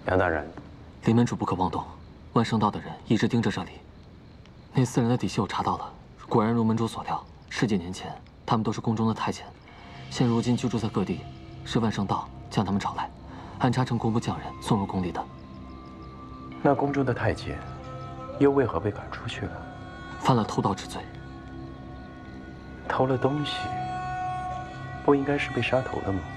杨大人， 林门主不可妄动，万圣道的人一直盯着这里。那4人的底细我查到了，果然如门主所料，10几年前他们都是宫中的太监，现如今居住在各地，是万圣道将他们找来，安插成工部匠人送入宫里的。 那宫中的太监又为何被赶出去了？ 犯了偷盗之罪。 偷了东西，不应该是被杀头的吗？